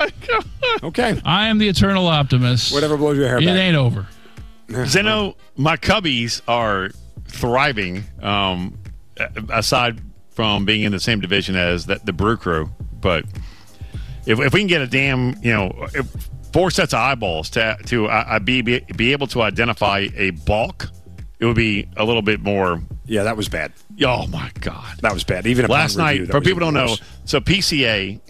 Okay. I am the eternal optimist. Whatever blows your hair It back. ain't over. Zeno, my Cubbies are thriving, aside from being in the same division as the Brew Crew. But if we can get a damn, four sets of eyeballs to be able to identify a balk, it would be a little bit more. Yeah, that was bad. Oh, my God. That was bad. Even last upon review, night, for people who don't know, so PCA,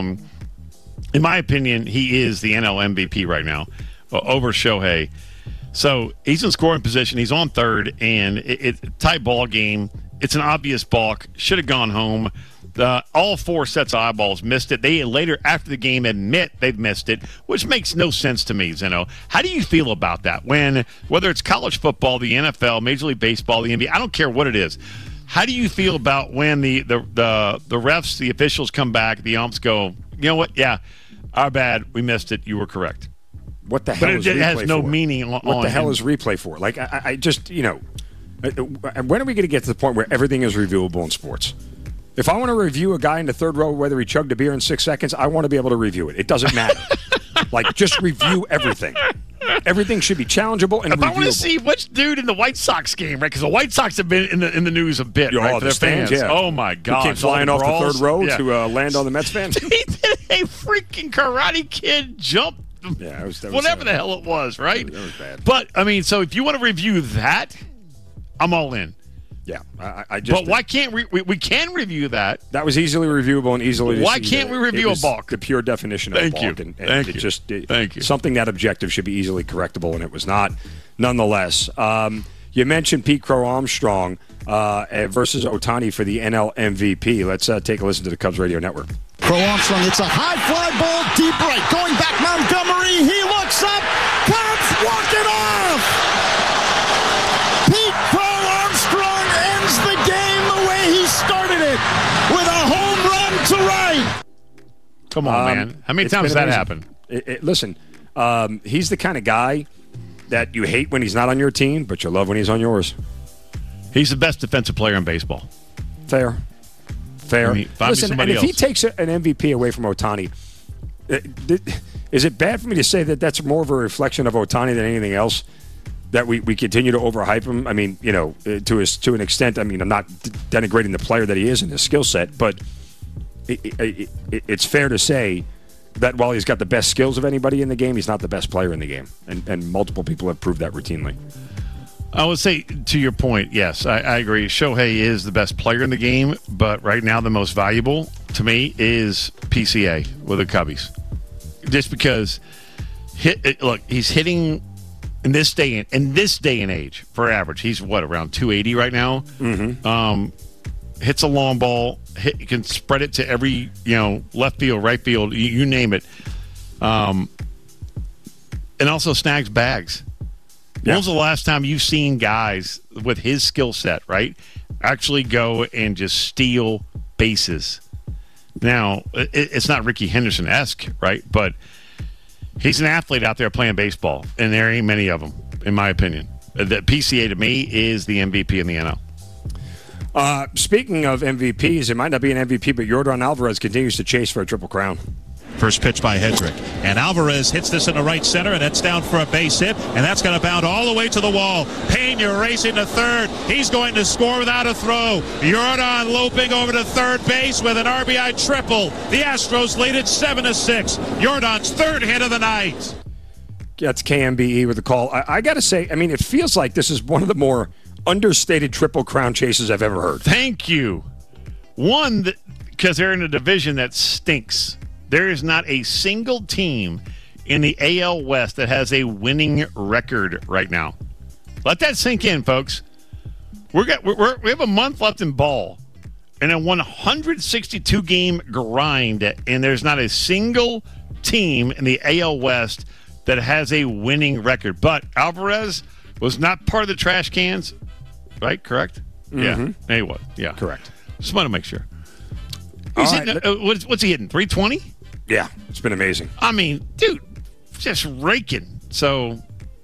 in my opinion, he is the NL MVP right now over Shohei. So he's in scoring position. He's on third, and it's a tight ball game. It's an obvious balk. Should have gone home. All four sets of eyeballs missed it. They later, after the game, admit they've missed it, which makes no sense to me, Zeno. How do you feel about that? Whether it's college football, the NFL, Major League Baseball, the NBA, I don't care what it is. How do you feel about when the refs, the officials come back, the umps go, you know what? Yeah, our bad. We missed it. You were correct. What the hell is replay for? But it has no meaning on what the hell is replay for? Like, I just, when are we going to get to the point where everything is reviewable in sports? If I want to review a guy in the third row, whether he chugged a beer in 6 seconds, I want to be able to review it. It doesn't matter. Like, just review everything. Everything should be challengeable and reviewable. If I want to see which dude in the White Sox game, right? Because the White Sox have been in the news a bit, right? For their fans. Yeah. Oh, my God. Who came flying off the third row to land on the Mets fans? He did a freaking Karate Kid jump. Yeah, that was whatever the hell it was, right? That was bad. But, I mean, so if you want to review that, I'm all in. Yeah, I just. But why can't we can review that? That was easily reviewable and easily. Why can't we review a balk? The pure definition of a balk. Thank you. Thank you. Something that objective should be easily correctable, and it was not. Nonetheless, you mentioned Pete Crow Armstrong versus Ohtani for the NL MVP. Let's take a listen to the Cubs Radio Network. Crow Armstrong, it's a high fly ball, deep right, going back Montgomery. He looks up, Cubs walk it off. Pete Crow Armstrong ends the game the way he started it, with a home run to right. Come on, man. How many times has that happened? Listen, he's the kind of guy that you hate when he's not on your team, but you love when he's on yours. He's the best defensive player in baseball. Fair. I mean, listen, and if he takes an MVP away from Ohtani, is it bad for me to say that that's more of a reflection of Ohtani than anything else? That we continue to overhype him? I mean, to an extent. I mean, I'm not denigrating the player that he is and his skill set, but it's fair to say that while he's got the best skills of anybody in the game, he's not the best player in the game, and multiple people have proved that routinely. I would say, to your point, yes, I agree. Shohei is the best player in the game, but right now the most valuable to me is PCA with the Cubbies. Just because, he's hitting in this day and age for average. He's around 280 right now. Mm-hmm. Hits a long ball. You can spread it to every left field, right field, you name it. And also snags bags. Yeah. When was the last time you've seen guys with his skill set, right, actually go and just steal bases? Now, it's not Ricky Henderson-esque, right, but he's an athlete out there playing baseball, and there ain't many of them, in my opinion. The PCA, to me, is the MVP in the NL. Speaking of MVPs, it might not be an MVP, but Yordan Alvarez continues to chase for a Triple Crown. First pitch by Hedrick. And Alvarez hits this in the right center, and that's down for a base hit. And that's going to bound all the way to the wall. Pena racing to third. He's going to score without a throw. Yordan loping over to third base with an RBI triple. The Astros lead it 7-6. Yordan's third hit of the night. That's KMBE with the call. I got to say, I mean, it feels like this is one of the more understated Triple Crown chases I've ever heard. Thank you. One, because they're in a division that stinks. There is not a single team in the AL West that has a winning record right now. Let that sink in, folks. We have a month left in ball and a 162-game grind, and there's not a single team in the AL West that has a winning record. But Alvarez was not part of the trash cans, right? Correct? Mm-hmm. Yeah. He was. Yeah. Correct. Just want to make sure. He's hitting, what's he hitting? 320? Yeah, it's been amazing. I mean, dude, just raking. So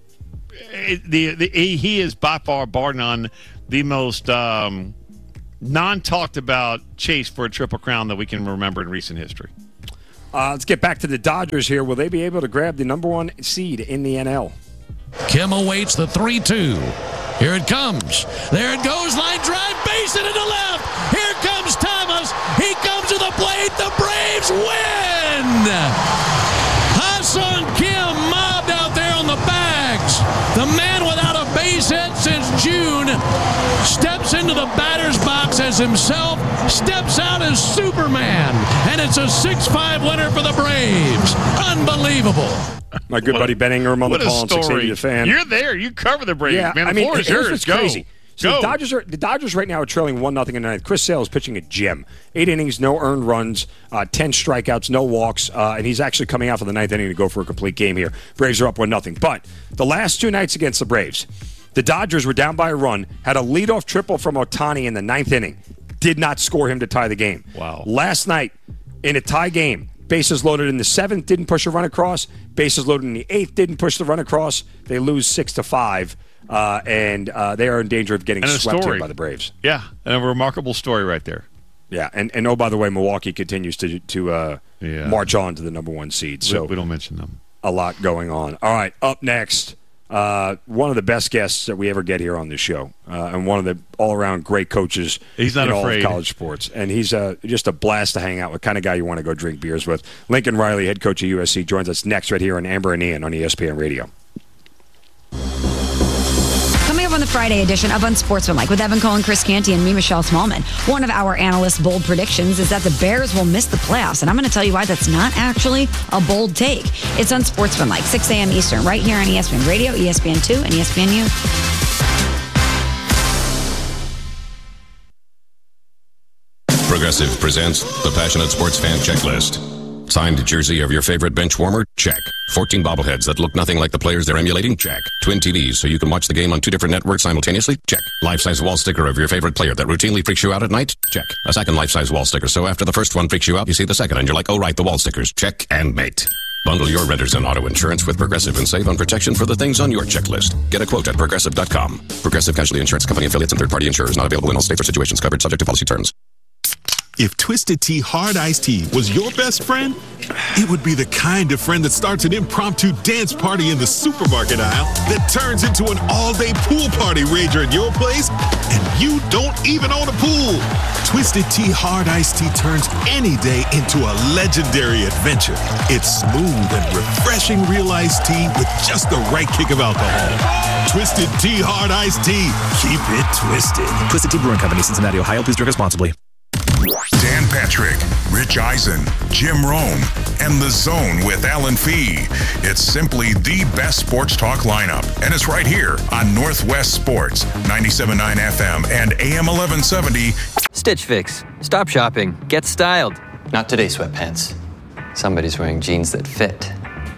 he is by far, bar none, the most non-talked about chase for a Triple Crown that we can remember in recent history. Let's get back to the Dodgers here. Will they be able to grab the number 1 seed in the NL? Kim awaits the 3-2. Here it comes. There it goes. Line drive. Base it to the left. Here comes Thomas. He comes to the plate. The Braves win. Ha-Seong Kim mobbed out there on the bags. The man without a base hit since June steps into the batter's box as himself, steps out as Superman, and it's a 6-5 winner for the Braves. Unbelievable. My good buddy Ben Ingram on the call on 680 The Fan. You're there. You cover the Braves, Yeah, man. I mean, floor is here's yours. what's Go. crazy. So Go. the Dodgers right now are trailing 1-0 in the ninth. Chris Sale is pitching a gem. 8 innings, no earned runs, 10 strikeouts, no walks, and he's actually coming out for the ninth inning to go for a complete game here. Braves are up 1-0. But the last 2 nights against the Braves, the Dodgers were down by a run, had a leadoff triple from Ohtani in the ninth inning, did not score him to tie the game. Wow. Last night, in a tie game, bases loaded in the 7th, didn't push a run across. Bases loaded in the 8th, didn't push the run across. They lose 6-5, and they are in danger of getting swept here by the Braves. Yeah, and a remarkable story right there. Yeah, and oh, by the way, Milwaukee continues to march on to the number 1 seed. So we don't mention them. A lot going on. All right, up next, one of the best guests that we ever get here on this show, and one of the all-around great coaches He's not in all afraid. of college sports. And he's just a blast to hang out with, kind of guy you want to go drink beers with. Lincoln Riley, head coach of USC, joins us next right here on Amber and Ian on ESPN Radio. Coming up on the Friday edition of Unsportsmanlike with Evan Cohen, Chris Canty, and me, Michelle Smallman. One of our analysts' bold predictions is that the Bears will miss the playoffs, and I'm going to tell you why that's not actually a bold take. It's Unsportsmanlike, 6 a.m. Eastern, right here on ESPN Radio, ESPN2, and ESPNU. Progressive presents the Passionate Sports Fan Checklist. Signed jersey of your favorite bench warmer? Check. 14 bobbleheads that look nothing like the players they're emulating? Check. Twin TVs so you can watch the game on 2 different networks simultaneously? Check. Life-size wall sticker of your favorite player that routinely freaks you out at night? Check. A second life-size wall sticker so after the first one freaks you out, you see the second and you're like, oh right, the wall stickers. Check and mate. Bundle your renters and auto insurance with Progressive and save on protection for the things on your checklist. Get a quote at Progressive.com. Progressive Casualty Insurance Company affiliates and third-party insurers not available in all states or situations covered subject to policy terms. If Twisted Tea Hard Iced Tea was your best friend, it would be the kind of friend that starts an impromptu dance party in the supermarket aisle that turns into an all-day pool party rager at your place, and you don't even own a pool. Twisted Tea Hard Iced Tea turns any day into a legendary adventure. It's smooth and refreshing real iced tea with just the right kick of alcohol. Twisted Tea Hard Iced Tea. Keep it twisted. Twisted Tea Brewing Company, Cincinnati, Ohio. Please drink responsibly. Dan Patrick, Rich Eisen, Jim Rome, and The Zone with Alan Fee. It's simply the best sports talk lineup, and it's right here on Northwest Sports, 97.9 FM and AM 1170. Stitch Fix. Stop shopping. Get styled. Not today, sweatpants. Somebody's wearing jeans that fit.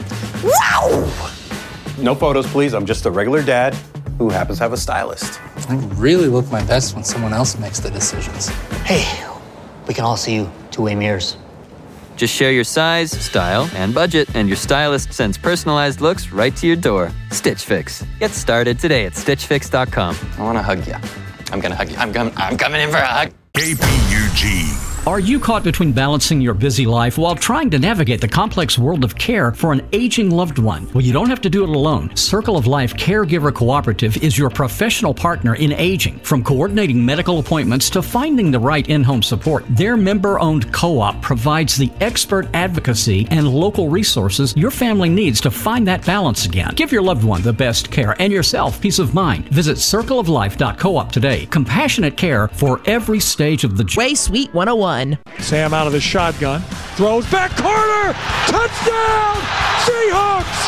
Wow! No photos, please. I'm just a regular dad who happens to have a stylist. I really look my best when someone else makes the decisions. Hey, we can all see you two-way mirrors. Just share your size, style, and budget, and your stylist sends personalized looks right to your door. Stitch Fix. Get started today at StitchFix.com. I want to hug you. I'm going to hug you. I'm coming in for a hug. KPUG. Are you caught between balancing your busy life while trying to navigate the complex world of care for an aging loved one? Well, you don't have to do it alone. Circle of Life Caregiver Cooperative is your professional partner in aging. From coordinating medical appointments to finding the right in-home support, their member-owned co-op provides the expert advocacy and local resources your family needs to find that balance again. Give your loved one the best care and yourself peace of mind. Visit circleoflife.coop today. Compassionate care for every stage of the journey. Way Sweet 101. Sam out of the shotgun, throws back corner, touchdown, Seahawks!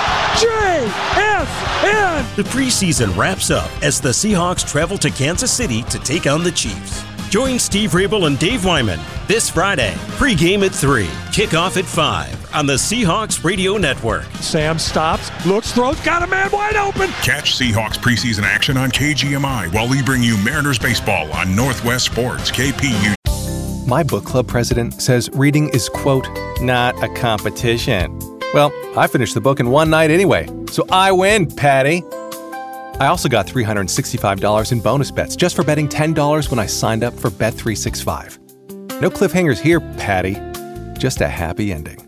JSN! The preseason wraps up as the Seahawks travel to Kansas City to take on the Chiefs. Join Steve Rabel and Dave Wyman this Friday. Pre-game at 3, kickoff at 5 on the Seahawks Radio Network. Sam stops, looks, throws, got a man wide open. Catch Seahawks preseason action on KGMI while we bring you Mariners baseball on Northwest Sports, KPU. My book club president says reading is, quote, not a competition. Well, I finished the book in one night anyway, so I win, Patty. I also got $365 in bonus bets just for betting $10 when I signed up for Bet365. No cliffhangers here, Patty. Just a happy ending.